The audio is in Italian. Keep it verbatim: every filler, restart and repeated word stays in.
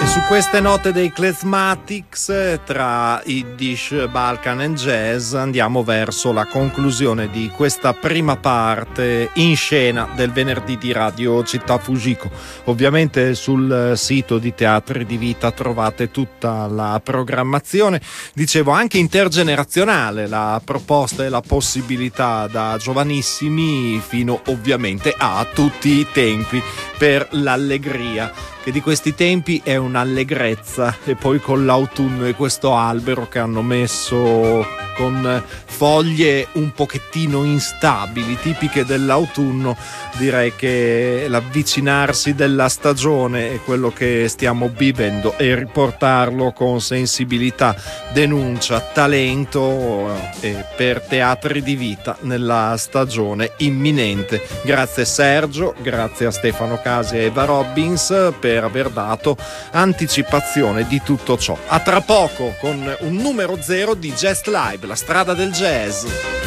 Su queste note dei Klezmatics, tra Yiddish, Balkan and Jazz, andiamo verso la conclusione di questa prima parte in scena del venerdì di Radio Città Fujiko. Ovviamente sul sito di Teatri di Vita trovate tutta la programmazione, dicevo anche intergenerazionale, la proposta e la possibilità da giovanissimi fino ovviamente a tutti i tempi per l'allegria, che di questi tempi è un'allegrezza. E poi con l'autunno e questo albero che hanno messo con foglie un pochettino instabili, tipiche dell'autunno, direi che l'avvicinarsi della stagione è quello che stiamo vivendo, e riportarlo con sensibilità, denuncia, talento e per Teatri di Vita nella stagione imminente. Grazie Sergio, grazie a Stefano Casi e Eva Robbins per aver dato anticipazione di tutto ciò. A tra poco con un numero zero di Jazz Live, la strada del jazz.